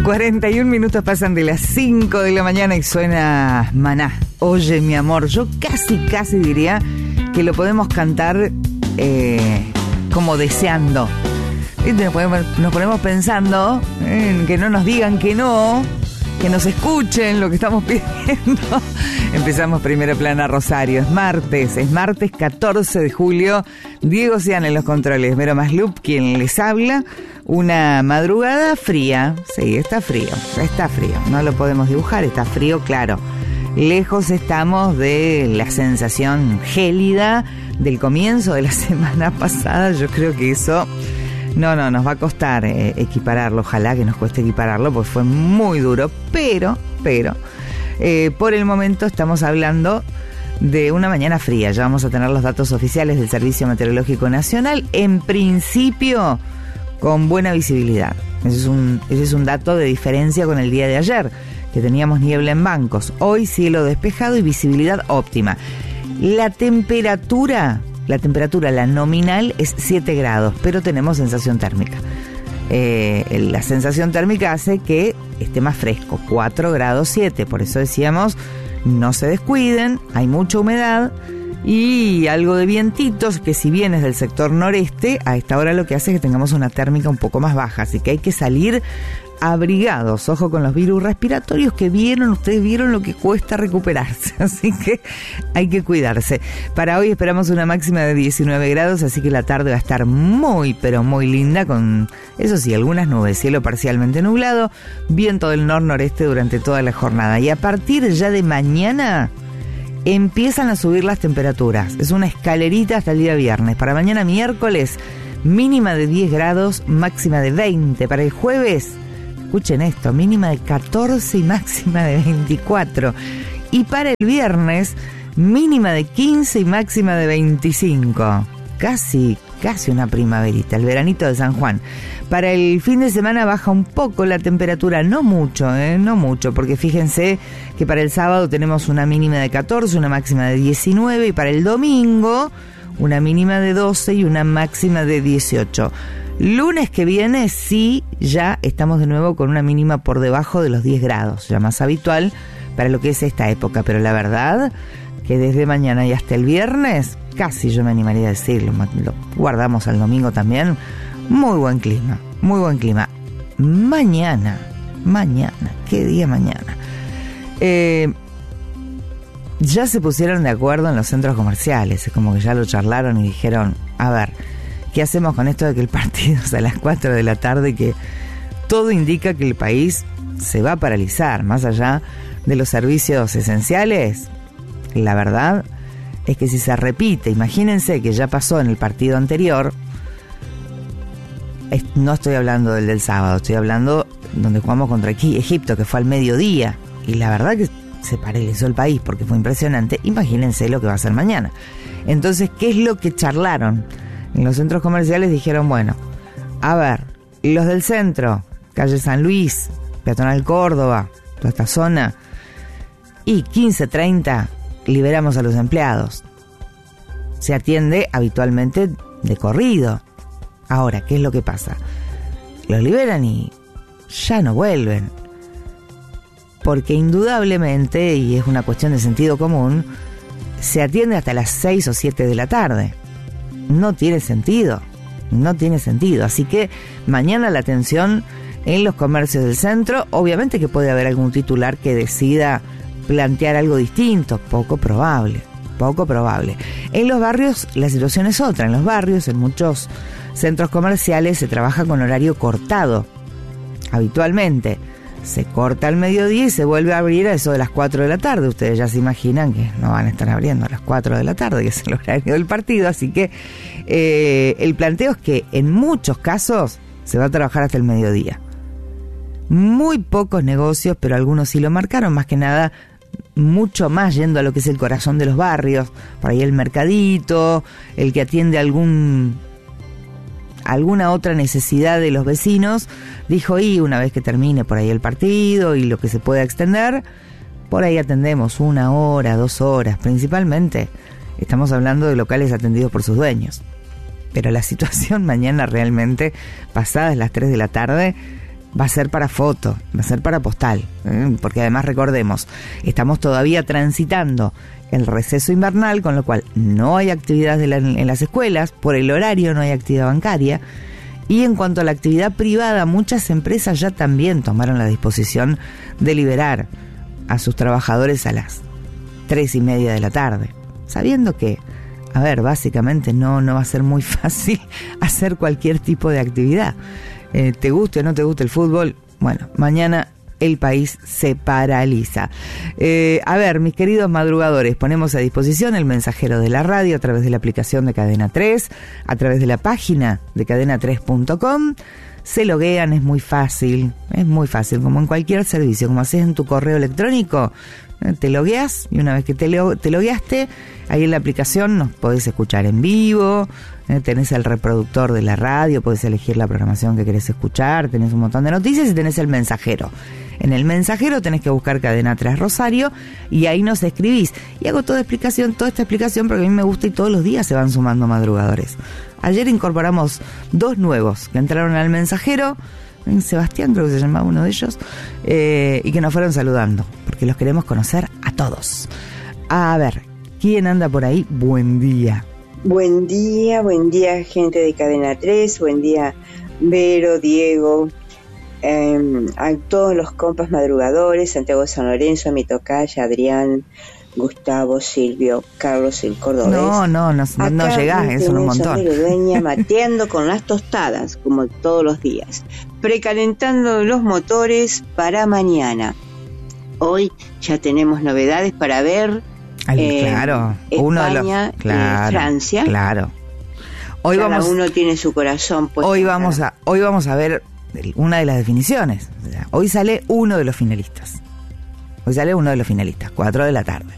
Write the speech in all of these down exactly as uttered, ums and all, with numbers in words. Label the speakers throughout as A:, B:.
A: cuarenta y un minutos pasan de las cinco de la mañana y suena Maná. Oye, mi amor, yo casi, casi diría que lo podemos cantar eh, como deseando. Nos ponemos, nos ponemos pensando en que no nos digan que no, que nos escuchen lo que estamos pidiendo. Empezamos Primera Plana Rosario. Es martes, es martes catorce de julio. Diego Cian en los controles, Vero Maslup quien les habla. Una madrugada fría. Sí, está frío, está frío. No lo podemos dibujar, está frío, claro. Lejos estamos de la sensación gélida del comienzo de la semana pasada. Yo creo que eso... No, no, nos va a costar eh, equipararlo. Ojalá que nos cueste equipararlo, porque fue muy duro. Pero, pero, eh, por el momento estamos hablando de una mañana fría. Ya vamos a tener los datos oficiales del Servicio Meteorológico Nacional. En principio, con buena visibilidad. Ese es un, ese es un dato de diferencia con el día de ayer, que teníamos niebla en bancos. Hoy cielo despejado y visibilidad óptima. La temperatura... La temperatura, la nominal, es siete grados, pero tenemos sensación térmica. Eh, la sensación térmica hace que esté más fresco, cuatro grados siete. Por eso decíamos, no se descuiden, hay mucha humedad y algo de vientitos, que si bien es del sector noreste, a esta hora lo que hace es que tengamos una térmica un poco más baja. Así que hay que salir abrigados, ojo con los virus respiratorios que vieron, ustedes vieron lo que cuesta recuperarse, así que hay que cuidarse. Para hoy esperamos una máxima de diecinueve grados, así que la tarde va a estar muy, pero muy linda, con, eso sí, algunas nubes, cielo parcialmente nublado, viento del nor-noreste durante toda la jornada. Y a partir ya de mañana empiezan a subir las temperaturas, es una escalerita hasta el día viernes. Para mañana miércoles, mínima de diez grados, máxima de veinte. Para el jueves, escuchen esto, mínima de catorce y máxima de veinticuatro. Y para el viernes, mínima de quince y máxima de veinticinco. Casi, casi una primaverita, el veranito de San Juan. Para el fin de semana baja un poco la temperatura, no mucho, ¿eh? No mucho, porque fíjense que para el sábado tenemos una mínima de catorce, una máxima de diecinueve, y para el domingo una mínima de doce y una máxima de dieciocho. Lunes que viene sí, ya estamos de nuevo con una mínima por debajo de los diez grados, ya más habitual para lo que es esta época, pero la verdad que desde mañana y hasta el viernes, casi yo me animaría a decirlo, lo guardamos al domingo también, muy buen clima, muy buen clima. Mañana, mañana, ¿qué día mañana? Eh, ya se pusieron de acuerdo en los centros comerciales, es como que ya lo charlaron y dijeron, a ver, ¿qué hacemos con esto de que el partido es a las cuatro de la tarde? Que todo indica que el país se va a paralizar, más allá de los servicios esenciales. La verdad es que si se repite, imagínense que ya pasó en el partido anterior, no estoy hablando del del sábado, estoy hablando donde jugamos contra Egipto, que fue al mediodía, y la verdad que se paralizó el país porque fue impresionante. Imagínense lo que va a ser mañana. Entonces, ¿qué es lo que charlaron? En los centros comerciales dijeron, bueno, a ver, los del centro, calle San Luis, Peatonal Córdoba, toda esta zona, y quince treinta liberamos a los empleados. Se atiende habitualmente de corrido. Ahora, ¿qué es lo que pasa? Los liberan y ya no vuelven. Porque indudablemente, y es una cuestión de sentido común, se atiende hasta las seis o siete de la tarde. No tiene sentido, no tiene sentido. Así que mañana la atención en los comercios del centro, obviamente que puede haber algún titular que decida plantear algo distinto, poco probable, poco probable. En los barrios la situación es otra. En los barrios, en muchos centros comerciales, se trabaja con horario cortado. Habitualmente se corta al mediodía y se vuelve a abrir a eso de las cuatro de la tarde. Ustedes ya se imaginan que no van a estar abriendo a las cuatro de la tarde, que es el horario del partido. Así que eh, el planteo es que en muchos casos se va a trabajar hasta el mediodía. Muy pocos negocios, pero algunos sí lo marcaron, más que nada mucho más yendo a lo que es el corazón de los barrios, por ahí el mercadito, el que atiende algún alguna otra necesidad de los vecinos, dijo, y una vez que termine por ahí el partido y lo que se pueda extender, por ahí atendemos una hora, dos horas, principalmente estamos hablando de locales atendidos por sus dueños. Pero la situación mañana realmente, pasadas las tres de la tarde, va a ser para foto, va a ser para postal, ¿eh? Porque además recordemos, estamos todavía transitando el receso invernal, con lo cual no hay actividad de la, en las escuelas, por el horario no hay actividad bancaria, y en cuanto a la actividad privada, muchas empresas ya también tomaron la disposición de liberar a sus trabajadores a las tres y media de la tarde, sabiendo que, a ver, básicamente no, no va a ser muy fácil hacer cualquier tipo de actividad. Eh, te guste o no te guste el fútbol, bueno, mañana el país se paraliza. Eh, a ver, mis queridos madrugadores, ponemos a disposición el mensajero de la radio a través de la aplicación de Cadena tres, a través de la página de cadena tres punto com. Se loguean, es muy fácil, es muy fácil, como en cualquier servicio, como haces en tu correo electrónico, eh, te logueas y una vez que te, lo, te logueaste, ahí en la aplicación nos podés escuchar en vivo, eh, tenés el reproductor de la radio, podés elegir la programación que querés escuchar, tenés un montón de noticias y tenés el mensajero. En el mensajero tenés que buscar Cadena tres Rosario y ahí nos escribís. Y hago toda explicación, toda esta explicación porque a mí me gusta y todos los días se van sumando madrugadores. Ayer incorporamos dos nuevos que entraron al mensajero, Sebastián creo que se llamaba uno de ellos, eh, y que nos fueron saludando, porque los queremos conocer a todos. A ver, ¿quién anda por ahí? Buen día.
B: Buen día, buen día gente de Cadena tres, buen día Vero, Diego, eh, a todos los compas madrugadores, Santiago de San Lorenzo, mi tocaya, Adrián, Gustavo, Silvio, Carlos, el cordobés.
A: No, no, no, no, no llegás, es un montón.
B: Dueña, mateando con las tostadas, como todos los días, precalentando los motores para mañana. Hoy ya tenemos novedades para ver.
A: Al, eh, claro,
B: España,
A: uno de los, claro,
B: y Francia.
A: Claro. Hoy
B: Cada
A: vamos,
B: uno tiene su corazón. Pues,
A: hoy vamos a, hoy vamos a ver una de las definiciones. O sea, hoy sale uno de los finalistas. Hoy sale uno de los finalistas, cuatro de la tarde.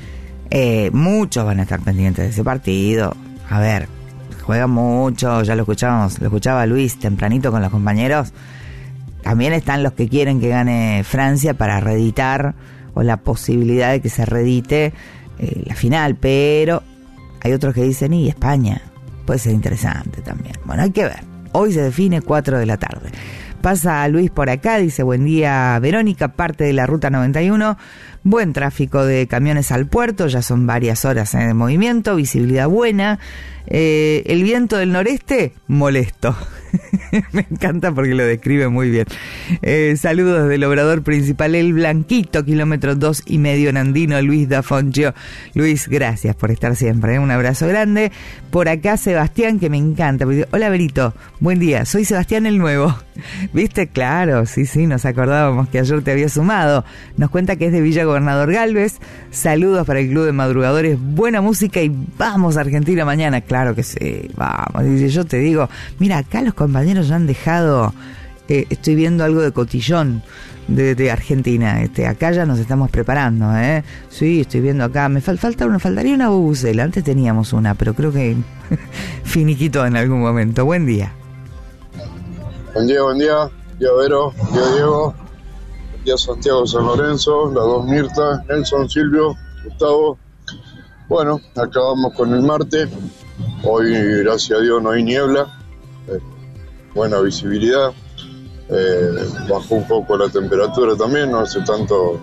A: Eh, muchos van a estar pendientes de ese partido. A ver, juega mucho, ya lo escuchábamos, lo escuchaba Luis tempranito con los compañeros. También están los que quieren que gane Francia para reeditar, o la posibilidad de que se reedite eh, la final, pero hay otros que dicen, y España puede ser interesante también. Bueno, hay que ver. Hoy se define cuatro de la tarde. Pasa Luis por acá, dice, buen día Verónica, parte de la ruta noventa y uno, buen tráfico de camiones al puerto, ya son varias horas eh, de movimiento, visibilidad buena, eh, el viento del noreste, molesto. Me encanta porque lo describe muy bien. Eh, saludos del obrador principal El Blanquito, kilómetro dos y medio en Andino, Luis da Fonchio. Luis, gracias por estar siempre, ¿eh? Un abrazo grande. Por acá Sebastián, que me encanta. Hola Berito, buen día, soy Sebastián el Nuevo. ¿Viste? Claro, sí, sí, nos acordábamos que ayer te había sumado. Nos cuenta que es de Villa Gobernador Galvez. Saludos para el Club de Madrugadores, buena música y vamos a Argentina mañana. Claro que sí, vamos. Y yo te digo, mira, acá los compañeros ya han dejado, eh, estoy viendo algo de cotillón de, de Argentina, este, acá ya nos estamos preparando, ¿eh? Sí, estoy viendo acá, me fal, falta una, faltaría una bubucela, antes teníamos una, pero creo que finiquito en algún momento. Buen día.
C: Buen día, buen día, buen día Vero, buen día Diego, buen día Santiago de San Lorenzo, las dos Mirta, Nelson, Silvio, Gustavo. Bueno, acá vamos con el martes, hoy gracias a Dios no hay niebla, eh, buena visibilidad, eh, bajó un poco la temperatura también, no hace tanto,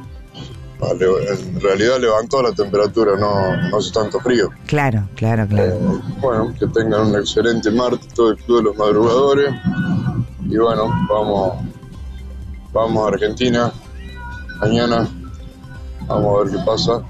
C: en realidad levantó la temperatura, no, no hace tanto frío.
A: Claro, claro, claro.
C: Eh, bueno, que tengan un excelente martes todo el Club de los Madrugadores. Y bueno, vamos, vamos a Argentina mañana, vamos a ver qué pasa.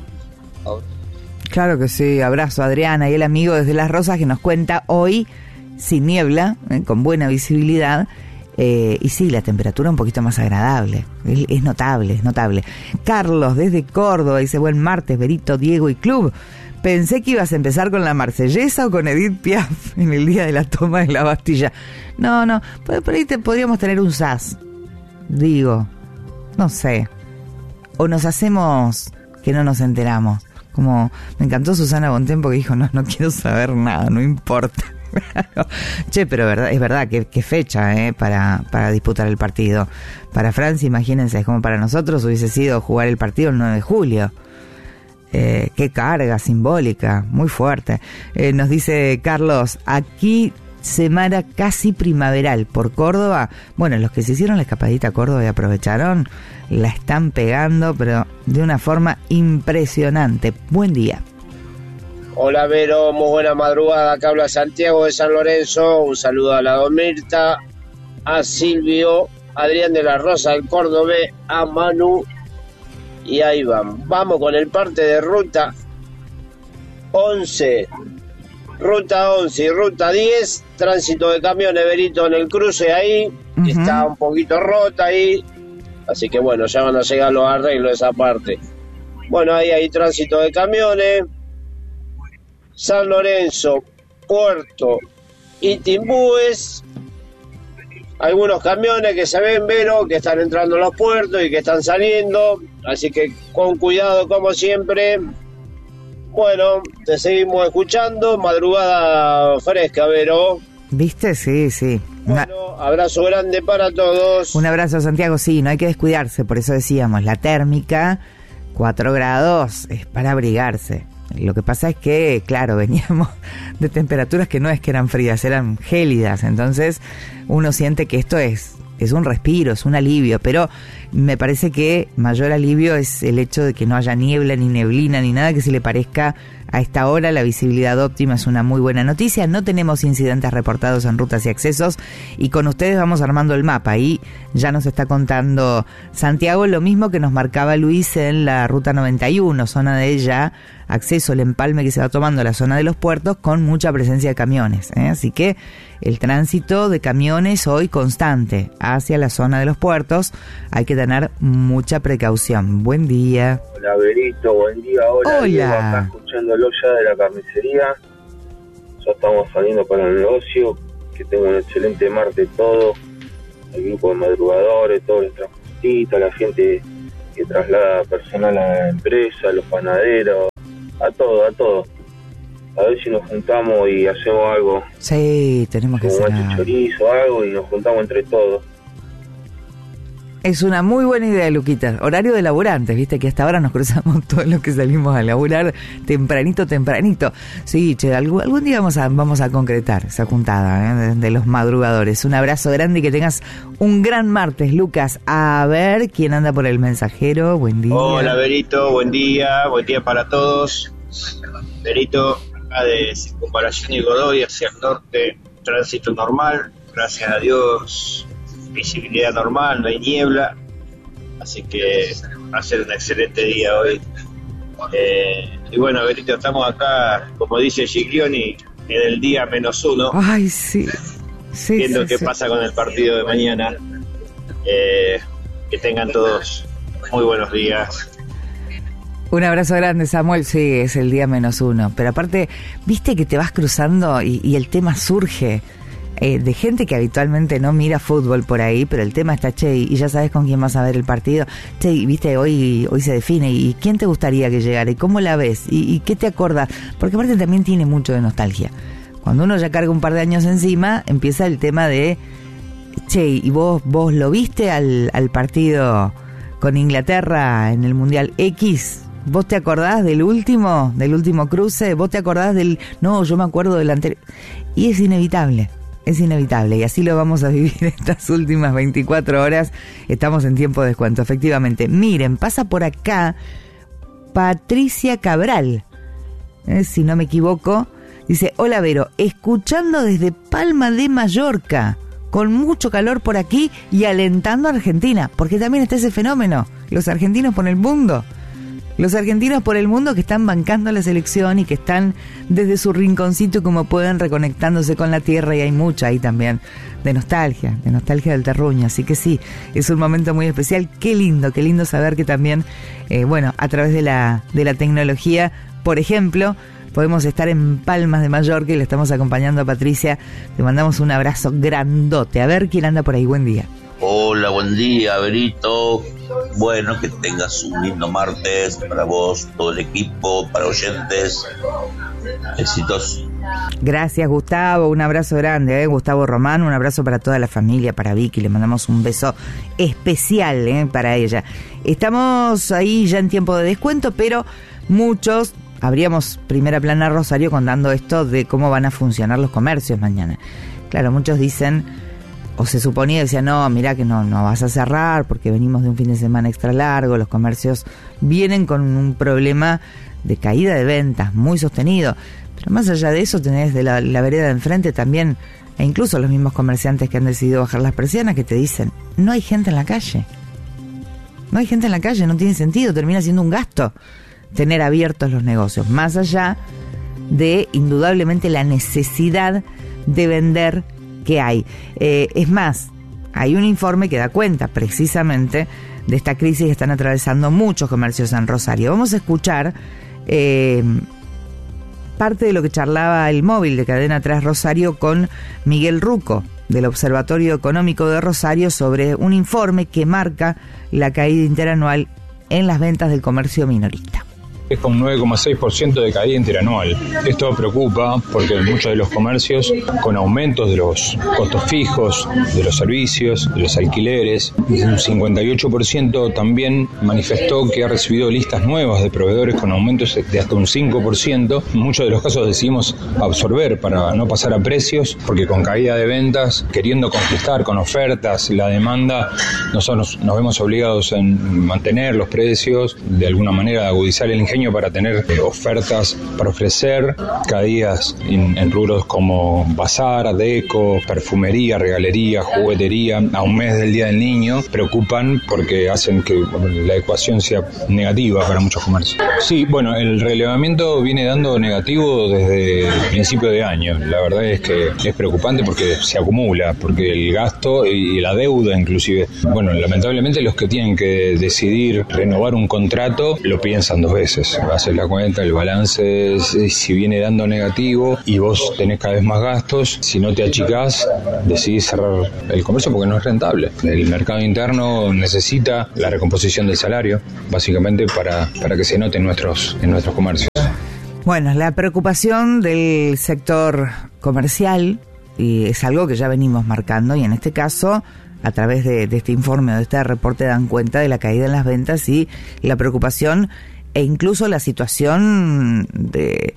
A: Claro que sí, abrazo a Adriana y el amigo desde Las Rosas que nos cuenta hoy sin niebla, eh, con buena visibilidad, eh, y sí, la temperatura un poquito más agradable, es, es notable, es notable. Carlos desde Córdoba dice, buen martes, Berito, Diego y Club. Pensé que ibas a empezar con la Marsellesa o con Edith Piaf en el día de la toma de la Bastilla. No, no, por, por ahí te, podríamos tener un sas. Digo, no sé. O nos hacemos que no nos enteramos. Como me encantó Susana Bontempo que dijo, no, no quiero saber nada, no importa. Che, pero verdad, es verdad, que, que fecha eh, para, para disputar el partido. Para Francia, imagínense, es como para nosotros hubiese sido jugar el partido el nueve de julio. Eh, qué carga simbólica, muy fuerte. Eh, nos dice Carlos, aquí semana casi primaveral por Córdoba. Bueno, los que se hicieron la escapadita a Córdoba y aprovecharon, la están pegando, pero de una forma impresionante. Buen día.
D: Hola Vero, muy buena madrugada, acá habla Santiago de San Lorenzo, un saludo a la don Mirta, a Silvio, Adrián de la Rosa del Córdoba, a Manu, y ahí vamos, vamos con el parte de ruta once, ruta once y ruta diez, tránsito de camiones, Berito, en el cruce ahí, uh-huh. Está un poquito rota ahí, así que bueno, ya van a llegar los arreglos de esa parte. Bueno, ahí hay tránsito de camiones, San Lorenzo, Puerto y Timbúes, algunos camiones que se ven, Vero, que están entrando a los puertos y que están saliendo, así que con cuidado como siempre. Bueno, te seguimos escuchando, madrugada fresca, Vero.
A: ¿Viste? Sí, sí.
D: Bueno, abrazo grande para todos.
A: Un abrazo, Santiago, sí, no hay que descuidarse, por eso decíamos, la térmica, cuatro grados, es para abrigarse. Lo que pasa es que, claro, veníamos de temperaturas que no es que eran frías, eran gélidas. Entonces uno siente que esto es, es un respiro, es un alivio. Pero me parece que mayor alivio es el hecho de que no haya niebla, ni neblina, ni nada que se le parezca a esta hora. La visibilidad óptima es una muy buena noticia. No tenemos incidentes reportados en rutas y accesos. Y con ustedes vamos armando el mapa. Y ya nos está contando Santiago lo mismo que nos marcaba Luis en la ruta noventa y uno, zona de ella, acceso, el empalme que se va tomando a la zona de los puertos con mucha presencia de camiones, ¿eh? Así que el tránsito de camiones hoy constante hacia la zona de los puertos. Hay que tener mucha precaución. Buen día.
E: Hola, Berito, buen día. Hola,
A: Hola.
E: Diego, acá escuchándolo ya de la carnicería. Ya estamos saliendo para el negocio. Que tenga un excelente martes todo. El grupo de madrugadores, todos los transportistas, la gente que traslada personal a la empresa, los panaderos, a todo, a todo. A ver si nos juntamos y hacemos algo.
A: Sí, tenemos que hacer
E: un chorizo, algo, y nos juntamos entre todos.
A: Es una muy buena idea, Luquita. Horario de laburantes, viste que hasta ahora nos cruzamos todos los que salimos a laburar tempranito, tempranito. Sí, che, algún, algún día vamos a vamos a concretar esa juntada, ¿eh? de, de los madrugadores. Un abrazo grande y que tengas un gran martes, Lucas. A ver quién anda por el mensajero. Buen día.
D: Hola, Berito, buen día, buen día para todos. Berito, acá de Circunvalación y Godoy hacia el norte, tránsito normal, gracias a Dios. Visibilidad normal, no hay niebla, así que va a ser un excelente día hoy. Eh, y bueno, Berito, estamos acá, como dice Giglioni, en el día menos uno.
A: Ay, sí. sí
D: viendo
A: sí,
D: qué
A: sí.
D: pasa con el partido de mañana. Eh, que tengan todos muy buenos días.
A: Un abrazo grande, Samuel. Sí, es el día menos uno. Pero aparte, viste que te vas cruzando y, y el tema surge. Eh, de gente que habitualmente no mira fútbol por ahí, pero el tema está, che, y ya sabes con quién vas a ver el partido. Che, viste, hoy hoy se define, y quién te gustaría que llegara, y cómo la ves, y, y qué te acordás, porque aparte también tiene mucho de nostalgia. Cuando uno ya carga un par de años encima, empieza el tema de, che, y vos vos lo viste al, al partido con Inglaterra en el Mundial X. ¿Vos te acordás del último, del último cruce? ¿Vos te acordás del...? No, yo me acuerdo del anterior. Y es inevitable. Es inevitable, y así lo vamos a vivir estas últimas veinticuatro horas. Estamos en tiempo de descuento, efectivamente. Miren, pasa por acá Patricia Cabral, eh, si no me equivoco. Dice, hola Vero, escuchando desde Palma de Mallorca, con mucho calor por aquí y alentando a Argentina, porque también está ese fenómeno, los argentinos por el mundo. Los argentinos por el mundo que están bancando la selección y que están desde su rinconcito como pueden reconectándose con la tierra, y hay mucha ahí también de nostalgia, de nostalgia del terruño. Así que sí, es un momento muy especial. Qué lindo, qué lindo saber que también, eh, bueno, a través de la, de la tecnología, por ejemplo, podemos estar en Palmas de Mallorca y le estamos acompañando a Patricia. Te mandamos un abrazo grandote. A ver quién anda por ahí. Buen día.
F: Hola, buen día, Berito. Bueno, que tengas un lindo martes para vos, todo el equipo, para oyentes. Éxitos.
A: Gracias, Gustavo. Un abrazo grande, ¿eh? Gustavo Román. Un abrazo para toda la familia, para Vicky. Le mandamos un beso especial, ¿eh? para ella. Estamos ahí ya en tiempo de descuento, pero muchos abríamos Primera Plana Rosario contando esto de cómo van a funcionar los comercios mañana. Claro, muchos dicen, o se suponía, decían, no, mirá que no, no vas a cerrar porque venimos de un fin de semana extra largo, los comercios vienen con un problema de caída de ventas muy sostenido. Pero más allá de eso, tenés de la, la vereda de enfrente también, e incluso los mismos comerciantes que han decidido bajar las persianas, que te dicen, no hay gente en la calle. No hay gente en la calle, no tiene sentido, termina siendo un gasto tener abiertos los negocios, más allá de indudablemente la necesidad de vender que hay. Eh, es más, hay un informe que da cuenta precisamente de esta crisis que están atravesando muchos comercios en Rosario. Vamos a escuchar eh, parte de lo que charlaba el móvil de Cadena tres Rosario con Miguel Ruco, del Observatorio Económico de Rosario, sobre un informe que marca la caída interanual en las ventas del comercio minorista.
G: Es con nueve coma seis por ciento de caída interanual. Esto preocupa porque muchos de los comercios, con aumentos de los costos fijos, de los servicios, de los alquileres, un cincuenta y ocho por ciento también manifestó que ha recibido listas nuevas de proveedores con aumentos de hasta un cinco por ciento. En muchos de los casos decidimos absorber para no pasar a precios, porque con caída de ventas, queriendo conquistar con ofertas la demanda, nosotros nos vemos obligados en mantener los precios, de alguna manera agudizar el ingenio para tener eh, ofertas para ofrecer, caídas en, en rubros como bazar, deco, perfumería, regalería, juguetería, a un mes del Día del Niño, preocupan porque hacen que la ecuación sea negativa para muchos comercios. Sí, bueno, el relevamiento viene dando negativo desde el principio de año. La verdad es que es preocupante porque se acumula, porque el gasto y la deuda inclusive. Bueno, lamentablemente los que tienen que decidir renovar un contrato lo piensan dos veces. Haces la cuenta, el balance, si viene dando negativo y vos tenés cada vez más gastos, si no te achicás, decidís cerrar el comercio porque no es rentable. El mercado interno necesita la recomposición del salario, básicamente para, para que se note en nuestros, en nuestros comercios.
A: Bueno, la preocupación del sector comercial y es algo que ya venimos marcando, y en este caso, a través de, de este informe o de este reporte, dan cuenta de la caída en las ventas y la preocupación e incluso la situación de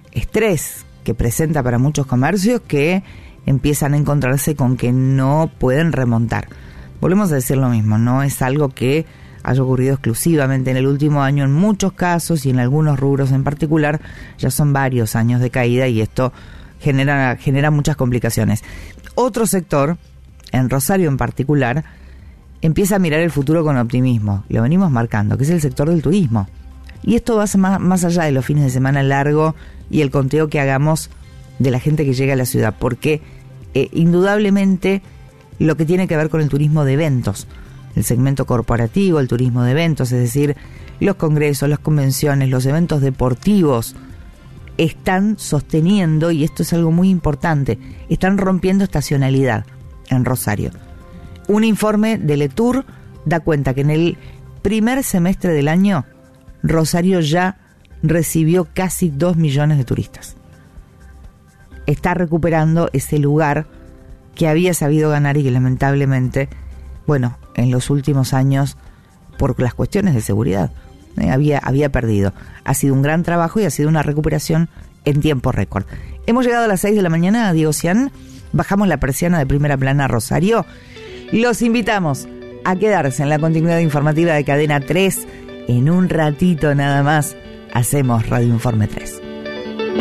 A: estrés que presenta para muchos comercios que empiezan a encontrarse con que no pueden remontar. Volvemos a decir lo mismo, no es algo que haya ocurrido exclusivamente en el último año. En muchos casos y en algunos rubros en particular ya son varios años de caída y esto genera, genera muchas complicaciones. Otro sector, en Rosario en particular, empieza a mirar el futuro con optimismo, lo venimos marcando, que es el sector del turismo. Y esto va más, más allá de los fines de semana largo y el conteo que hagamos de la gente que llega a la ciudad, porque eh, indudablemente lo que tiene que ver con el turismo de eventos, el segmento corporativo, el turismo de eventos, es decir, los congresos, las convenciones, los eventos deportivos, están sosteniendo, y esto es algo muy importante, están rompiendo estacionalidad en Rosario. Un informe de Letour da cuenta que en el primer semestre del año Rosario ya recibió casi dos millones de turistas. Está recuperando ese lugar que había sabido ganar y que lamentablemente, bueno, en los últimos años, por las cuestiones de seguridad, eh, había, había perdido. Ha sido un gran trabajo y ha sido una recuperación en tiempo récord. Hemos llegado a las seis de la mañana, Diego Cian, bajamos la persiana de Primera Plana Rosario. Los invitamos a quedarse en la continuidad informativa de Cadena tres. En un ratito nada más hacemos Radio Informe tres.